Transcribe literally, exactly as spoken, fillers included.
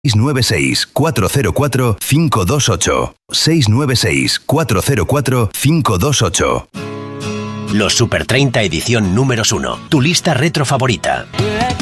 seis nueve seis, cuatro cero cuatro, cinco dos ocho. seis nueve seis, cuatro cero cuatro, cinco dos ocho. Los Super treinta edición números uno. Tu lista retro favorita.